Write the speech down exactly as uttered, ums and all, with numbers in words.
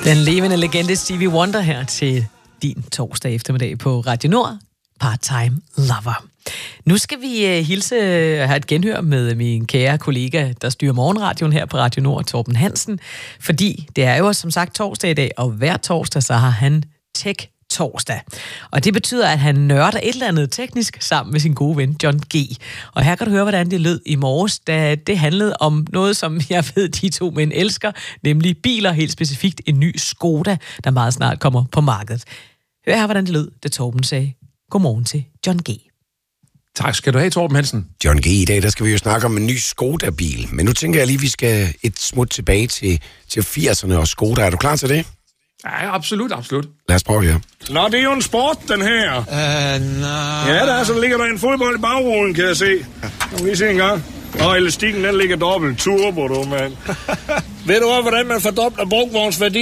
Den levende legende Stevie Wonder her til din torsdag eftermiddag på Radio Nord. Part-time lover. Nu skal vi uh, hilse og have et genhør med min kære kollega, der styrer morgenradioen her på Radio Nord, Torben Hansen. Fordi det er jo som sagt torsdag i dag, og hver torsdag så har han Tech Torsdag. Og det betyder, at han nørder et eller andet teknisk sammen med sin gode ven John G. Og her kan du høre, hvordan det lød i morges, da det handlede om noget, som jeg ved, de to mænd elsker, nemlig biler, helt specifikt en ny Skoda, der meget snart kommer på markedet. Hør her, hvordan det lød, da Torben sagde godmorgen til John G. Tak skal du have, Torben Hansen. John G, i dag der skal vi jo snakke om en ny Skoda-bil. Men nu tænker jeg lige, at vi skal et smut tilbage til, til firserne og Skoda. Er du klar til det? Ja, absolut, absolut. Lad os prøve her. Nå, det er jo en sport, den her. Øh, nej. Ja, der er, så ligger der en fodbold i bagruden, kan jeg se. Nu kan vi se en gang. Og elastikken, den ligger dobbelt. Turbo, du, mand. Ved du også, hvordan man fordobler brugvognsværdi?